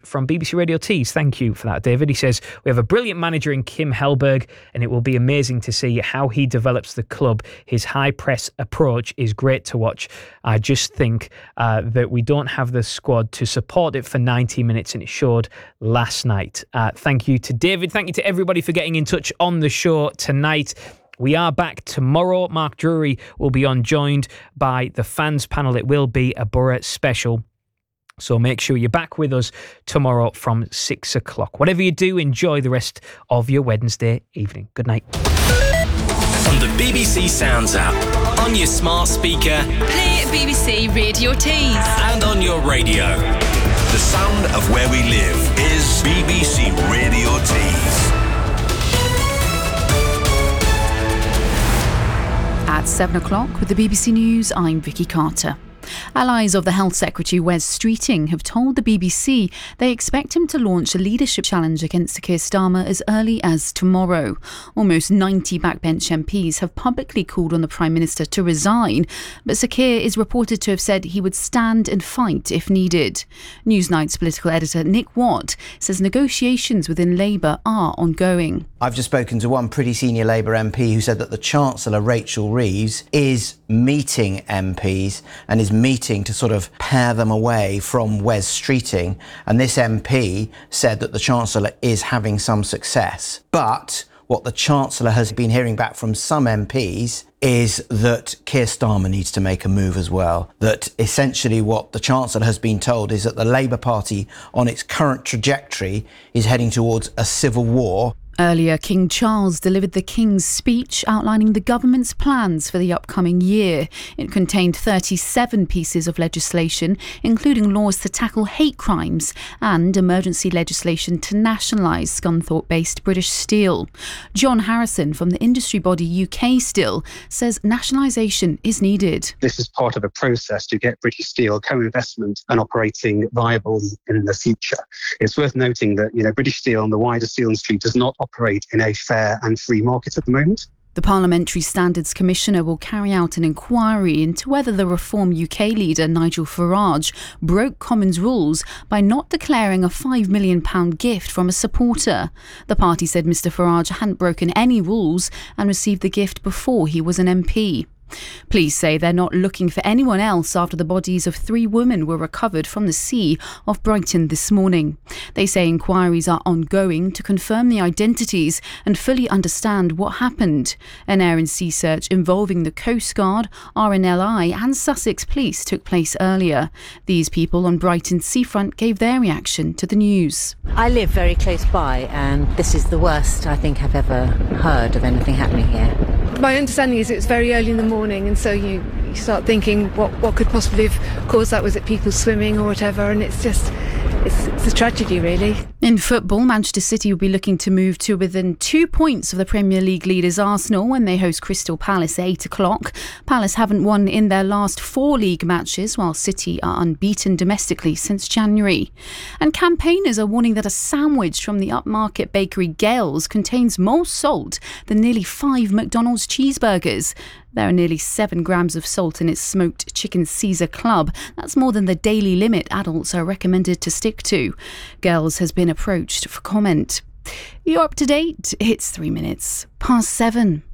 from BBC Radio Tees. Thank you for that, David. He says, we have a brilliant manager in Kim Hellberg, and it will be amazing to see how he develops the club. His high press approach is great to watch. I just think that we don't have the squad to support it for 90 minutes, and it showed last night. Thank you to David. Thank you to everybody for getting in touch on the show tonight. We are back tomorrow. Mark Drury will be joined by the fans panel. It will be a Borough special. So make sure you're back with us tomorrow from 6 o'clock. Whatever you do, enjoy the rest of your Wednesday evening. Good night. On the BBC Sounds app, on your smart speaker, play BBC Radio Tees, and on your radio. The sound of where we live is BBC Radio Tees. At 7 o'clock with the BBC News, I'm Vicky Carter. Allies of the Health Secretary Wes Streeting have told the BBC they expect him to launch a leadership challenge against Sir Keir Starmer as early as tomorrow. Almost 90 backbench MPs have publicly called on the Prime Minister to resign, but Sir Keir is reported to have said he would stand and fight if needed. Newsnight's political editor Nick Watt says negotiations within Labour are ongoing. I've just spoken to one pretty senior Labour MP who said that the Chancellor, Rachel Reeves, is meeting MPs and is meeting to sort of pare them away from Wes Streeting. And this MP said that the Chancellor is having some success. But what the Chancellor has been hearing back from some MPs is that Keir Starmer needs to make a move as well. That essentially what the Chancellor has been told is that the Labour Party on its current trajectory is heading towards a civil war. Earlier, King Charles delivered the King's speech outlining the government's plans for the upcoming year. It contained 37 pieces of legislation, including laws to tackle hate crimes and emergency legislation to nationalise Scunthorpe-based British Steel. John Harrison from the industry body UK Steel says nationalisation is needed. This is part of a process to get British Steel co-investment and operating viable in the future. It's worth noting that, British Steel and the wider steel industry does not operate in a fair and free market at the moment. The Parliamentary Standards Commissioner will carry out an inquiry into whether the Reform UK leader Nigel Farage broke Commons rules by not declaring a £5 million gift from a supporter. The party said Mr Farage hadn't broken any rules and received the gift before he was an MP. Police say they're not looking for anyone else after the bodies of 3 women were recovered from the sea off Brighton this morning. They say inquiries are ongoing to confirm the identities and fully understand what happened. An air and sea search involving the Coast Guard, RNLI and Sussex Police took place earlier. These people on Brighton's seafront gave their reaction to the news. I live very close by, and this is the worst I think I've ever heard of anything happening here. My understanding is it's very early in the morning, and so you start thinking what could possibly have caused that. Was it people swimming or whatever? And it's a tragedy, really. In football, Manchester City will be looking to move to within 2 points of the Premier League leaders Arsenal when they host Crystal Palace at 8 o'clock. Palace haven't won in their last 4 league matches, while City are unbeaten domestically since January. And campaigners are warning that a sandwich from the upmarket bakery Gales contains more salt than nearly 5 McDonald's cheeseburgers. There are nearly 7 grams of salt in its smoked chicken Caesar club. That's more than the daily limit adults are recommended to stick to. Girls has been approached for comment. You're up to date. It's 3 minutes past 7.